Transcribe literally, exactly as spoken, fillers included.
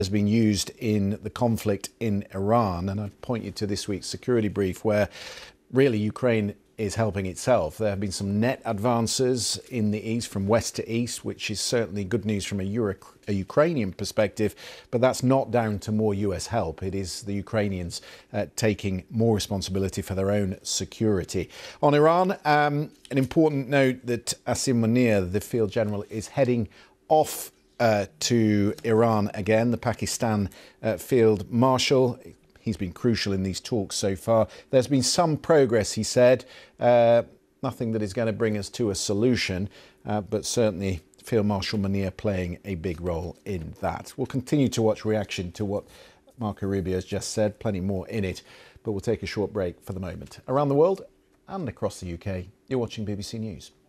has been used in the conflict in Iran. And I'd point you to this week's security brief where really Ukraine is helping itself. There have been some net advances in the east from west to east, which is certainly good news from a, Euro a Ukrainian perspective, but that's not down to more U S help. It is the Ukrainians uh, taking more responsibility for their own security. On Iran, um, an important note that Asim Munir, the field general, is heading off uh, to Iran again, the Pakistan uh, field marshal. He's been crucial in these talks so far. There's been some progress, he said. Uh, nothing that is going to bring us to a solution, uh, but certainly Field Marshal Munir playing a big role in that. We'll continue to watch reaction to what Marco Rubio has just said. Plenty more in it, but we'll take a short break for the moment. Around the world and across the U K, you're watching B B C News.